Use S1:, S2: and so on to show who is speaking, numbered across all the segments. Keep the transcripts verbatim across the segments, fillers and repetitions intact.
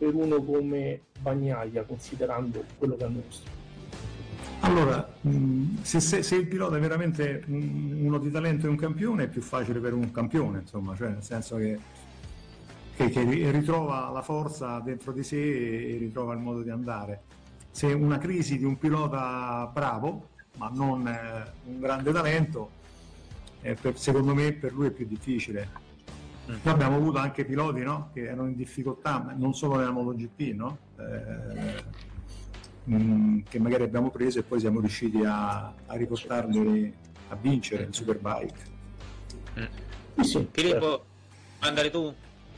S1: per uno come Bagnaia, considerando quello che hanno mostrato?
S2: Allora, se, se, se il pilota è veramente uno di talento e un campione, è più facile per un campione, insomma, cioè nel senso che, che, che ritrova la forza dentro di sé e ritrova il modo di andare. Se una crisi di un pilota bravo, ma non eh, un grande talento, eh, per, secondo me per lui è più difficile. Mm. Noi abbiamo avuto anche piloti, no, che erano in difficoltà, non solo nella MotoGP, no? Eh, che magari abbiamo preso e poi siamo riusciti a, a riportarli a vincere il Superbike.
S3: Mm. Sì, Filippo, andare tu?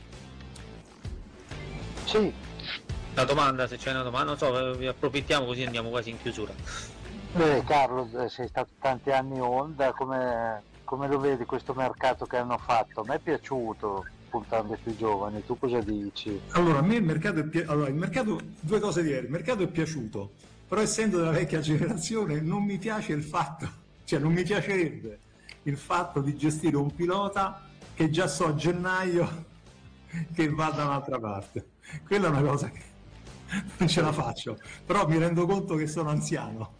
S4: Sì.
S3: La domanda, se c'è una domanda, non so, vi approfittiamo così andiamo quasi in chiusura.
S4: Beh, Carlo, sei stato tanti anni Honda, come, come lo vedi questo mercato che hanno fatto? A me è piaciuto, puntando sui giovani, tu cosa dici?
S2: Allora, a me il mercato è pi- allora, il mercato, due cose diverse, il mercato è piaciuto, però essendo della vecchia generazione non mi piace il fatto, cioè non mi piacerebbe il fatto di gestire un pilota che già so a gennaio che va da un'altra parte. Quella è una cosa che non ce la faccio, però mi rendo conto che sono anziano.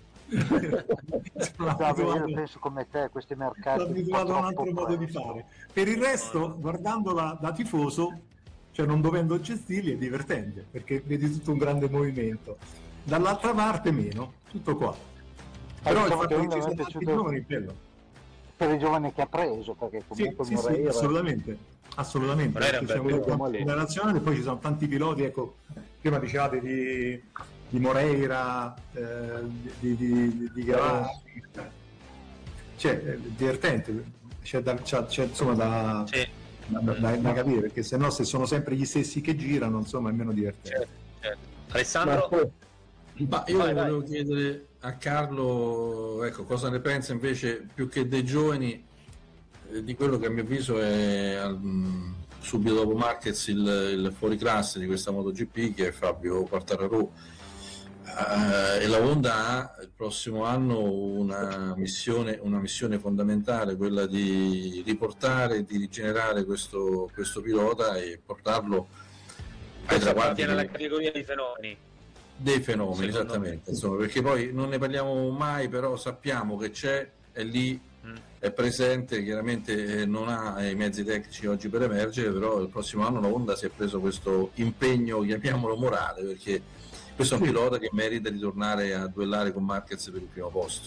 S4: sono abituato, io penso come te, questi mercati
S2: sono abituato a un altro modo di fare. Per il resto, guardandola da tifoso, cioè non dovendo gestirli, è divertente perché vedi tutto un grande movimento. Dall'altra parte meno, tutto qua. Però il fatto che ci sono tanti giovani è bello.
S4: Per i giovani che ha preso, perché comunque
S2: sì, sì, sì, assolutamente, assolutamente. C'è una generazionale e poi ci sono tanti piloti, ecco, prima dicevate di, di Moreira, eh, di, di, di Gavarri, cioè è divertente, c'è, da, c'è, c'è insomma da, sì. da, da, da capire, perché se no se sono sempre gli stessi che girano, insomma è meno divertente.
S3: Certo, certo. Alessandro?
S5: Ma io vai, volevo vai. chiedere a Carlo, ecco, cosa ne pensa invece più che dei giovani eh, di quello che a mio avviso è um, subito dopo Marquez il, il fuoriclasse di questa MotoGP, che è Fabio Quartararo. Uh, e la Honda ha il prossimo anno una missione, una missione fondamentale, quella di riportare, di rigenerare questo, questo pilota e portarlo ai traguardi
S3: nella categoria dei fenomeni.
S5: Dei fenomeni, esattamente, insomma, perché poi non ne parliamo mai, però sappiamo che c'è, è lì, mm. è presente, chiaramente non ha i mezzi tecnici oggi per emergere, però il prossimo anno la Honda si è preso questo impegno, chiamiamolo morale, perché questo è un pilota che merita di tornare a duellare con Marquez per il primo posto.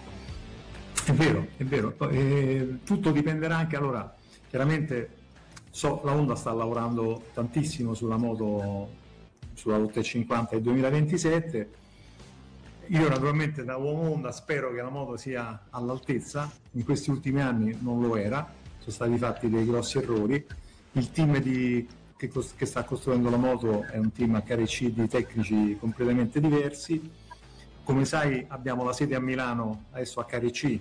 S2: È vero, è vero, e tutto dipenderà anche, allora, chiaramente so, la Honda sta lavorando tantissimo sulla moto, sulla Lotte cinquanta del duemilaventisette. Io naturalmente da uomo Honda spero che la moto sia all'altezza, in questi ultimi anni non lo era, sono stati fatti dei grossi errori. Il team di, che, che sta costruendo la moto è un team H R C di tecnici completamente diversi. Come sai abbiamo la sede a Milano, adesso H R C,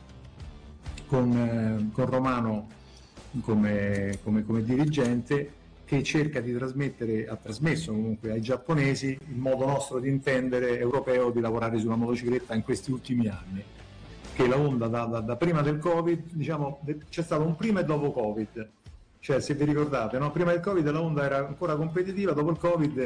S2: con, eh, con Romano come, come, come dirigente, che cerca di trasmettere, ha trasmesso comunque ai giapponesi il modo nostro di intendere europeo di lavorare sulla motocicletta in questi ultimi anni, che la Honda da, da, da prima del Covid, diciamo, de, c'è stato un prima e dopo Covid, cioè se vi ricordate, no? Prima del Covid la Honda era ancora competitiva, dopo il Covid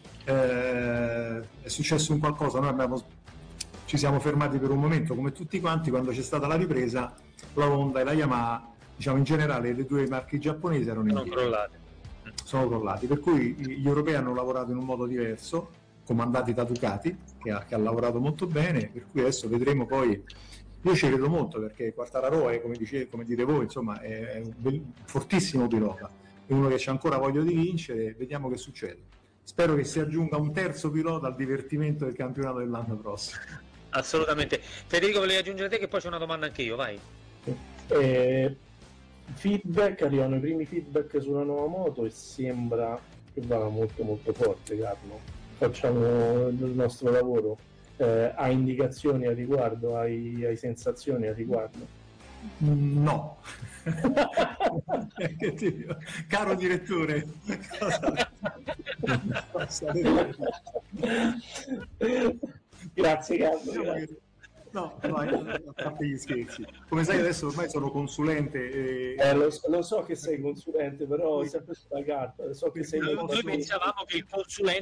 S2: eh, è successo un qualcosa, noi abbiamo, ci siamo fermati per un momento come tutti quanti, quando c'è stata la ripresa la Honda e la Yamaha, diciamo in generale le due marche giapponesi erano in
S3: crollate.
S2: sono crollati, per cui gli europei hanno lavorato in un modo diverso, comandati da Ducati, che ha, che ha lavorato molto bene, per cui adesso vedremo poi. Io ci credo molto perché Quartararo è, come, dice, come dite voi, insomma, è un bel, fortissimo pilota, è uno che c'ha ancora voglia di vincere, vediamo che succede. Spero che si aggiunga un terzo pilota al divertimento del campionato dell'anno prossimo.
S3: Assolutamente. Federico, volevi aggiungere te, che poi c'è una domanda anche io, vai.
S1: Eh, feedback, arrivano i primi feedback sulla nuova moto e sembra che vada molto molto forte, Carlo. Facciamo il nostro lavoro. Eh, hai indicazioni a riguardo? Hai, hai sensazioni a riguardo?
S2: No. Caro direttore,
S1: grazie Carlo, grazie.
S2: No, no, a parte gli scherzi. Come sai adesso ormai sono consulente. E...
S1: Eh, lo, lo so che sei consulente, però sempre sulla carta. So che sei
S3: Noi
S1: molto-
S3: pensavamo che il consulente